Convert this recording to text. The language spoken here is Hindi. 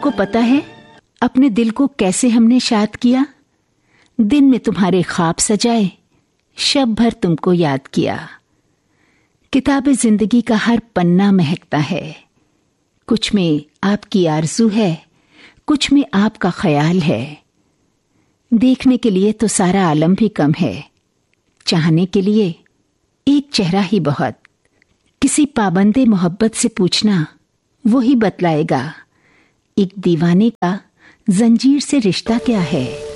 तुमको पता है अपने दिल को कैसे हमने शाद किया? दिन में तुम्हारे ख्वाब सजाए, शब भर तुमको याद किया। किताब जिंदगी का हर पन्ना महकता है, कुछ में आपकी आरज़ू है, कुछ में आपका ख्याल है। देखने के लिए तो सारा आलम भी कम है, चाहने के लिए एक चेहरा ही बहुत। किसी पाबंदे मोहब्बत से पूछना, वो ही बतलाएगा एक दीवाने का जंजीर से रिश्ता क्या है।